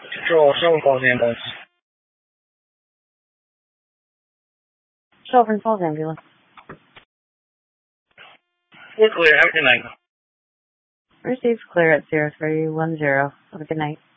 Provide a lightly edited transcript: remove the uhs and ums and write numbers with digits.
Control, Shelburne Falls ambulance. Shelburne Falls ambulance. We're clear. Have a good night. Received clear at 0310. Have a good night.